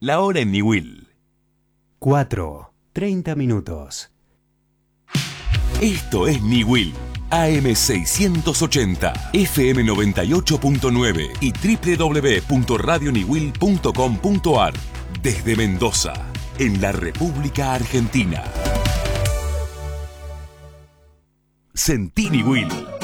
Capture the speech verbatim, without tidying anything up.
La hora en Niwil. cuatro, treinta minutos. Esto es Niwil. A M seiscientos ochenta, F M noventa y ocho punto nueve y doble u doble u doble u punto radio niwil punto com punto a r. Desde Mendoza, en la República Argentina. Sentí Niwil.